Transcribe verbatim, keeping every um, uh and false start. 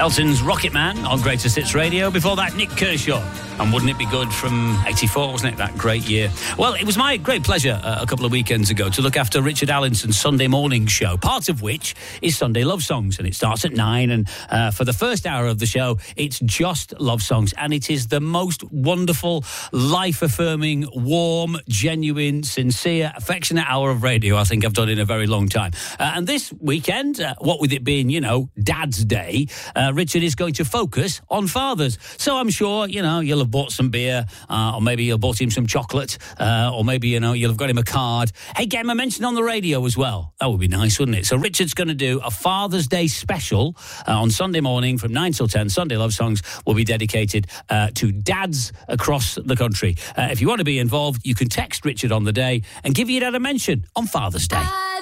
Elton's Rocket Man on Greatest Hits Radio. Before that, Nick Kershaw. And Wouldn't It Be Good from eighty-four, wasn't it? That great year. Well, it was my great pleasure uh, a couple of weekends ago to look after Richard Allinson's Sunday morning show, part of which is Sunday Love Songs. And it starts at nine. And uh, for the first hour of the show, it's just love songs. And it is the most wonderful, life-affirming, warm, genuine, sincere, affectionate hour of radio I think I've done in a very long time. Uh, and this weekend, uh, what with it being, you know, Dad's Day, uh, Richard is going to focus on fathers. So I'm sure, you know, you'll have bought some beer, uh, or maybe you'll bought him some chocolate, uh, or maybe, you know, you'll have got him a card. Hey, get him a mention on the radio as well. That would be nice, wouldn't it? So Richard's going to do a Father's Day special uh, on Sunday morning from nine till ten. Sunday Love Songs will be dedicated uh, to dads across the country. Uh, if you want to be involved, you can text Richard on the day and give your dad a mention on Father's Day.